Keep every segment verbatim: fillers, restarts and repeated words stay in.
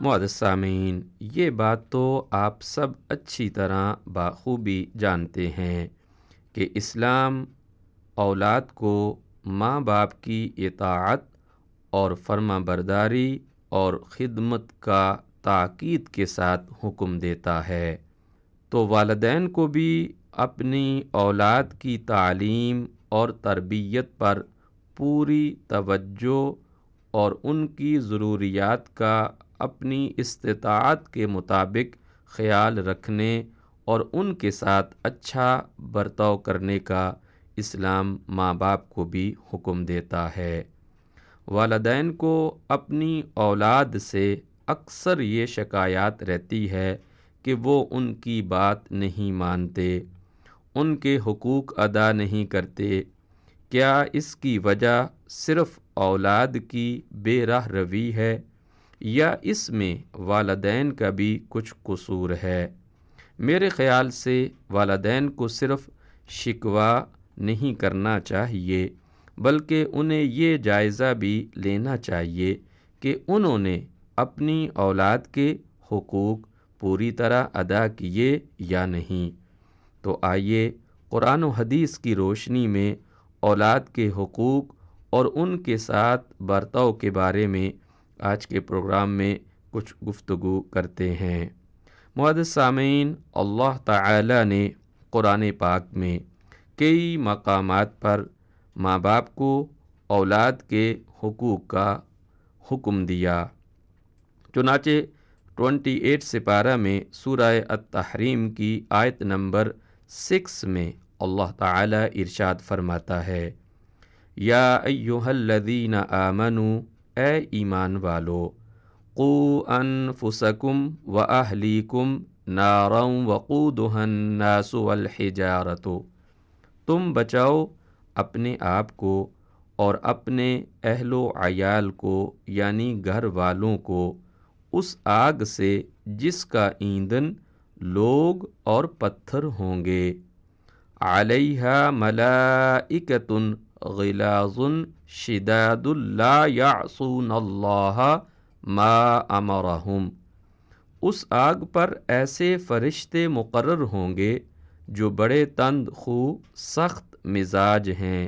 معزز سامعین، یہ بات تو آپ سب اچھی طرح بخوبی جانتے ہیں کہ اسلام اولاد کو ماں باپ کی اطاعت اور فرما برداری اور خدمت کا تاکید کے ساتھ حکم دیتا ہے، تو والدین کو بھی اپنی اولاد کی تعلیم اور تربیت پر پوری توجہ اور ان کی ضروریات کا اپنی استطاعت کے مطابق خیال رکھنے اور ان کے ساتھ اچھا برتاؤ کرنے کا اسلام ماں باپ کو بھی حکم دیتا ہے۔ والدین کو اپنی اولاد سے اکثر یہ شکایات رہتی ہے کہ وہ ان کی بات نہیں مانتے، ان کے حقوق ادا نہیں کرتے۔ کیا اس کی وجہ صرف اولاد کی بے راہ روی ہے یا اس میں والدین کا بھی کچھ قصور ہے؟ میرے خیال سے والدین کو صرف شکوہ نہیں کرنا چاہیے، بلکہ انہیں یہ جائزہ بھی لینا چاہیے کہ انہوں نے اپنی اولاد کے حقوق پوری طرح ادا کیے یا نہیں۔ تو آئیے قرآن و حدیث کی روشنی میں اولاد کے حقوق اور ان کے ساتھ برتاؤ کے بارے میں آج کے پروگرام میں کچھ گفتگو کرتے ہیں۔ معزز سامعین، اللہ تعالی نے قرآن پاک میں کئی مقامات پر ماں باپ کو اولاد کے حقوق کا حکم دیا۔ چنانچہ اٹھائیس سپارہ میں سورہ التحریم کی آیت نمبر سکس میں اللہ تعالی ارشاد فرماتا ہے، یا ایہا الذین آمنوا، اے ایمان والو، قوا انفسکم واہلیکم نارا وقودھا الناس والحجارۃ، تم بچاؤ اپنے آپ کو اور اپنے اہل و عیال کو یعنی گھر والوں کو اس آگ سے جس کا ایندھن لوگ اور پتھر ہوں گے، علیہا ملائکۃ غلاظ شداد لا یعصون اللہ ما امرہم، اس آگ پر ایسے فرشتے مقرر ہوں گے جو بڑے تند خو سخت مزاج ہیں،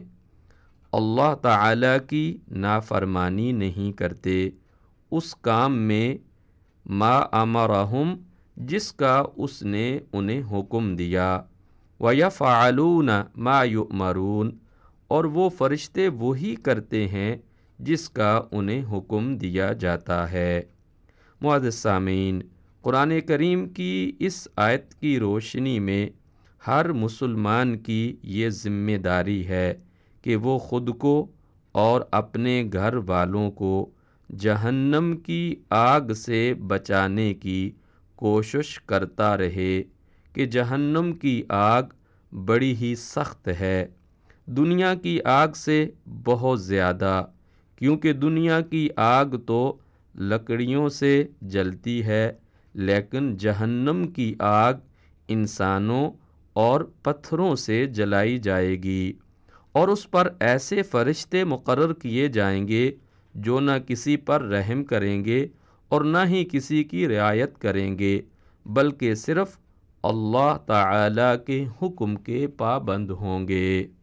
اللہ تعالی کی نافرمانی نہیں کرتے اس کام میں ما امرہم جس کا اس نے انہیں حکم دیا، وَيَفْعَلُونَ مَا يُؤْمَرُونَ، اور وہ فرشتے وہی کرتے ہیں جس کا انہیں حکم دیا جاتا ہے۔ معزز سامعین، قرآن کریم کی اس آیت کی روشنی میں ہر مسلمان کی یہ ذمہ داری ہے کہ وہ خود کو اور اپنے گھر والوں کو جہنم کی آگ سے بچانے کی کوشش کرتا رہے کہ جہنم کی آگ بڑی ہی سخت ہے، دنیا کی آگ سے بہت زیادہ، کیونکہ دنیا کی آگ تو لکڑیوں سے جلتی ہے، لیکن جہنم کی آگ انسانوں اور پتھروں سے جلائی جائے گی، اور اس پر ایسے فرشتے مقرر کیے جائیں گے جو نہ کسی پر رحم کریں گے اور نہ ہی کسی کی رعایت کریں گے، بلکہ صرف اللہ تعالی کے حکم کے پابند ہوں گے۔